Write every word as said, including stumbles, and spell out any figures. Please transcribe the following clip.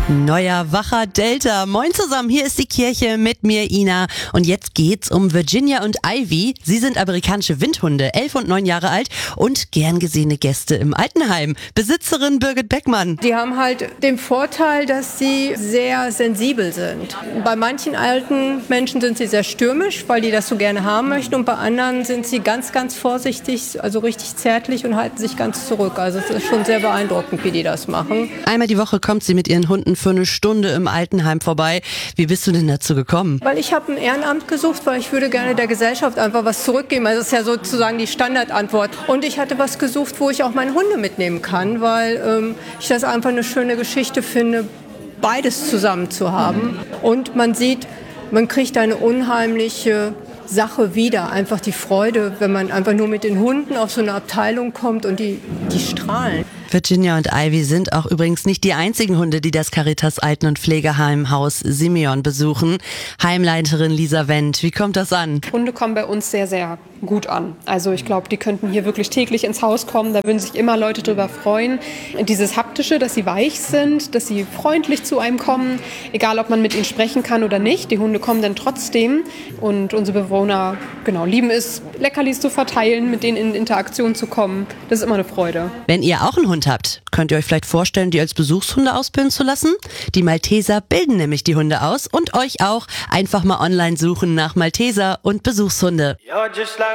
Neuer Wacher Delta. Moin zusammen, hier ist die Kirche mit mir, Ina. Und jetzt geht's um Virginia und Ivy. Sie sind amerikanische Windhunde, elf und neun Jahre alt und gern gesehene Gäste im Altenheim. Besitzerin Birgit Beckmann. Die haben halt den Vorteil, dass sie sehr sensibel sind. Bei manchen alten Menschen sind sie sehr stürmisch, weil die das so gerne haben möchten. Und bei anderen sind sie ganz, ganz vorsichtig, also richtig zärtlich und halten sich ganz zurück. Also es ist schon sehr beeindruckend, wie die das machen. Einmal die Woche kommt sie mit ihren Hunden für eine Stunde im Altenheim vorbei. Wie bist du denn dazu gekommen? Weil ich habe ein Ehrenamt gesucht, weil ich würde gerne der Gesellschaft einfach was zurückgeben. Also das ist ja sozusagen die Standardantwort. Und ich hatte was gesucht, wo ich auch meine Hunde mitnehmen kann, weil ähm, ich das einfach eine schöne Geschichte finde, beides zusammen zu haben. Und man sieht, man kriegt eine unheimliche Sache wieder. Einfach die Freude, wenn man einfach nur mit den Hunden auf so eine Abteilung kommt und die, die strahlen. Virginia und Ivy sind auch übrigens nicht die einzigen Hunde, die das Caritas Alten- und Pflegeheim Haus Simeon besuchen. Heimleiterin Lisa Wendt, wie kommt das an? Hunde kommen bei uns sehr, sehr gut an. Also ich glaube, die könnten hier wirklich täglich ins Haus kommen. Da würden sich immer Leute drüber freuen. Dieses Haptische, dass sie weich sind, dass sie freundlich zu einem kommen, egal ob man mit ihnen sprechen kann oder nicht. Die Hunde kommen dann trotzdem und unsere Bewohner genau, lieben es, Leckerlis zu verteilen, mit denen in Interaktion zu kommen. Das ist immer eine Freude. Wenn ihr auch einen Hund habt, könnt ihr euch vielleicht vorstellen, die als Besuchshunde ausbilden zu lassen? Die Malteser bilden nämlich die Hunde aus und euch auch. Einfach mal online suchen nach Malteser und Besuchshunde. You're just like